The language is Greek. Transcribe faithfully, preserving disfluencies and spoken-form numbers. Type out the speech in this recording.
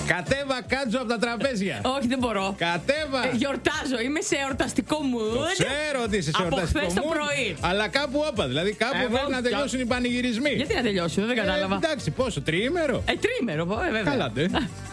Κατέβα κάτω από τα τραπέζια. Όχι, δεν μπορώ. Κατέβα. Ε, γιορτάζω, είμαι σε εορταστικό mood. Το ξέρω ότι είσαι σε από εορταστικό χθες το mood, πρωί. αλλά κάπου όπα. Δηλαδή κάπου Εγώ πρέπει να τελειώσουν κι- οι πανηγυρισμοί. Γιατί να τελειώσουν, δεν κατάλαβα. Ε, εντάξει, πόσο, τριήμερο. Ε, τρίμερο, ε, βέβαια. Καλά, ντε.